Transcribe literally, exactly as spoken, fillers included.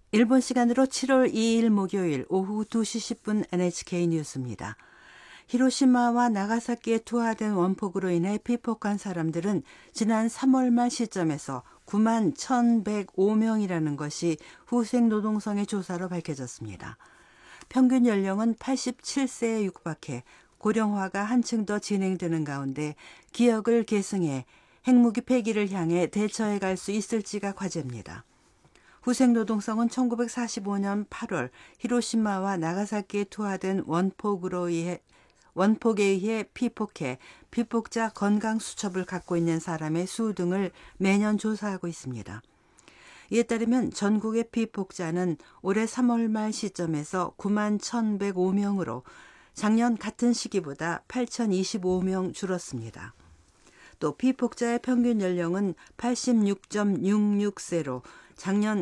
일본 시간으로 칠월 이일 목요일 오후 두 시 십 분 엔에이치케이 뉴스입니다. 히로시마와 나가사키에 투하된 원폭으로 인해 피폭한 사람들은 지난 삼월 말 시점에서 구만 천백오 명이라는 것이 후생노동성의 조사로 밝혀졌습니다. 평균 연령은 팔십칠 세에 육박해 고령화가 한층 더 진행되는 가운데 기억을 계승해 핵무기 폐기를 향해 대처해 갈 수 있을지가 과제입니다. 후생노동성은 천구백사십오 년 팔월 히로시마와 나가사키에 투하된 원폭으로 의해 원폭에 의해 피폭해 피폭자 건강 수첩을 갖고 있는 사람의 수 등을 매년 조사하고 있습니다. 이에 따르면 전국의 피폭자는 올해 삼월 말 시점에서 구만 천백오 명으로 작년 같은 시기보다 팔천이십오 명 줄었습니다. 또 피폭자의 평균 연령은 팔십육 점 육육 세로 작년